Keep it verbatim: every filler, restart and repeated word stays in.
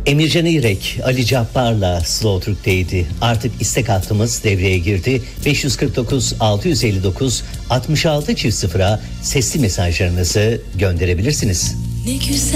Emircan İrek, Ali Cabbar'la Slow Türk'teydi. Artık istek hattımız devreye girdi. beş yüz kırk dokuz altı yüz elli dokuz altmış altı çift sıfıra sesli mesajlarınızı gönderebilirsiniz. Ne güzel.